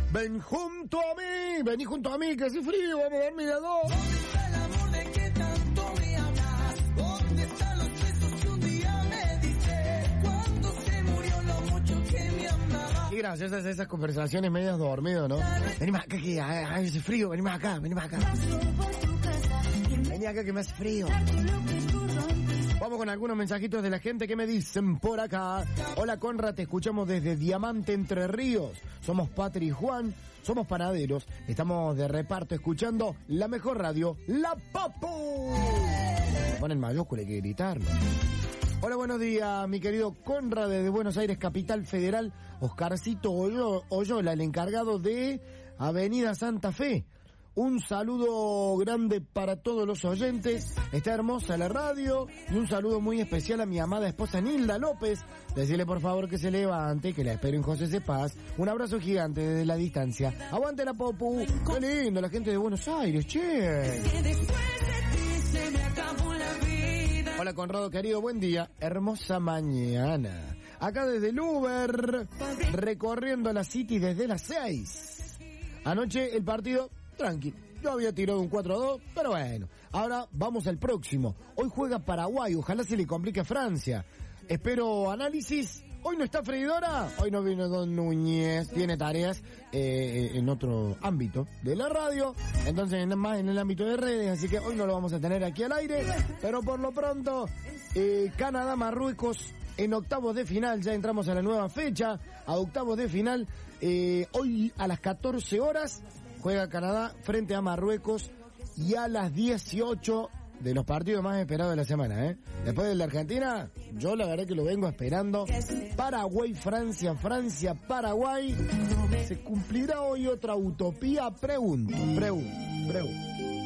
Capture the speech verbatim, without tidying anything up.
Ven junto a mí, vení junto a mí, que hace frío, vamos a dormir a dos. ¿Dónde está el amor de que tanto me hablas? ¿Dónde están los besos que un día me diste? Cuando se murió lo mucho que me amaba. Qué graciosas esas conversaciones medias dormido, ¿no? Vení más acá, que hace frío, vení más acá, vení más acá. Vení acá que me hace frío. Vamos con algunos mensajitos de la gente que me dicen por acá. Hola Conra, te escuchamos desde Diamante Entre Ríos. Somos Patri y Juan, somos panaderos. Estamos de reparto escuchando la mejor radio, La Papu. Ponen mayúscula, hay que gritarlo. Hola, buenos días, mi querido Conra desde Buenos Aires, Capital Federal. Oscarcito Oyola, el encargado de Avenida Santa Fe. Un saludo grande para todos los oyentes. Está hermosa la radio. Y un saludo muy especial a mi amada esposa Nilda López. Decirle por favor que se levante, que la espero en José C. Paz. Un abrazo gigante desde la distancia. Aguante la Popu. Qué lindo, la gente de Buenos Aires, che. Hola Conrado querido, buen día. Hermosa mañana. Acá desde el Uber, recorriendo la City desde las seis. Anoche el partido... tranqui, yo había tirado un cuatro a dos, pero bueno, ahora vamos al próximo. Hoy juega Paraguay, ojalá se le complique a Francia. Espero análisis. Hoy no está Freidora, hoy no vino Don Núñez, tiene tareas eh, en otro ámbito de la radio, entonces más en el ámbito de redes, así que hoy no lo vamos a tener aquí al aire, pero por lo pronto, eh, Canadá, Marruecos, en octavos de final, ya entramos a la nueva fecha, a octavos de final, eh, hoy a las catorce horas, juega Canadá frente a Marruecos y a las dieciocho de los partidos más esperados de la semana, ¿eh? Después de la Argentina, yo la verdad que lo vengo esperando. Paraguay, Francia, Francia, Paraguay. ¿Se cumplirá hoy otra utopía? Pregunto, pregunto, pregunto.